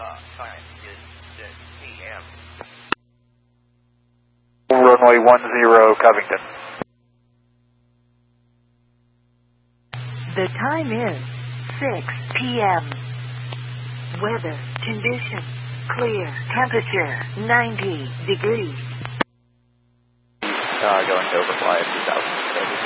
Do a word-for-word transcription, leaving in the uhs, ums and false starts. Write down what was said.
time is six p m Runway one zero, Covington. The time is six p m Weather condition clear. Temperature ninety degrees. Uh, going to overfly at two thousand.